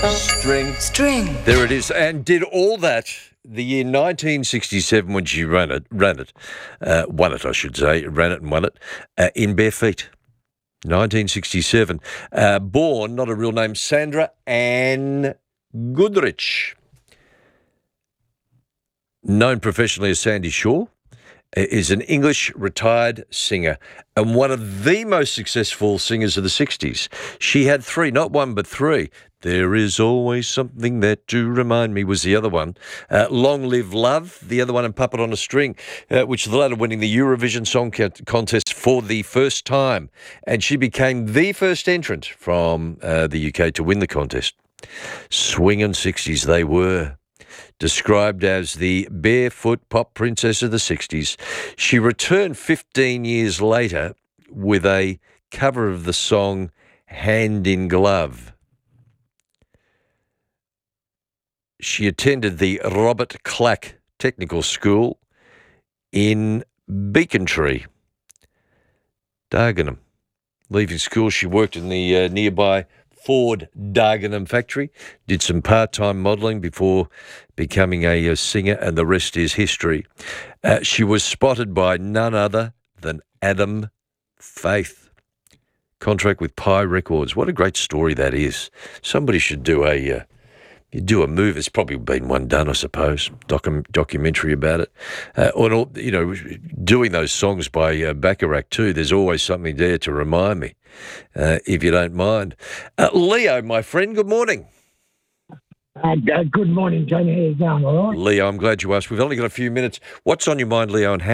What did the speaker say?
String. There it is. And did all that the year 1967 when she won it, I should say, ran it and won it, in bare feet. 1967. Born, not a real name, Sandra Ann Goodrich. Known professionally as Sandy Shaw, is an English retired singer and one of the most successful singers of the 60s. She had three, not one but three. There Is Always Something That Do Remind Me was the other one. Long Live Love, the other one, and Puppet on a String, which the latter winning the Eurovision Song Contest for the first time. And she became the first entrant from the UK to win the contest. Swingin' 60s they were. Described as the barefoot pop princess of the 60s, she returned 15 years later with a cover of the song Hand in Glove. She attended the Robert Clack Technical School in Beacontree, Dagenham. Leaving school, she worked in the nearby Ford Dagenham factory, did some part-time modelling before becoming a singer, and the rest is history. She was spotted by none other than Adam Faith. Contract with Pie Records. What a great story that is. Somebody should do a move. It's probably been one done, I suppose. Documentary about it. Or, doing those songs by Bacharach too. There's always something there to remind me, if you don't mind. Leo, my friend, good morning. Good morning, Jamie. How you going? All right? Leo, I'm glad you asked. We've only got a few minutes. What's on your mind, Leo, and how